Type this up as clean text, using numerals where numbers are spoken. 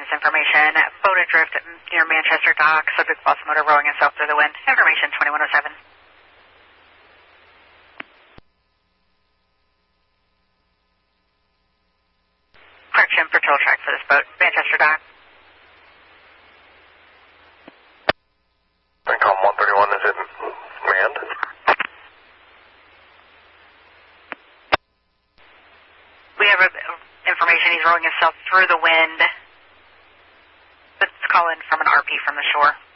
this information. Boat adrift near Manchester Dock. Subject lost motor rowing itself through the wind. Information 2107. Correction for tow track for this boat. Manchester Dock. Incom 131, is it manned? We have information he's rowing himself through the wind. Let's call in from an RP from the shore.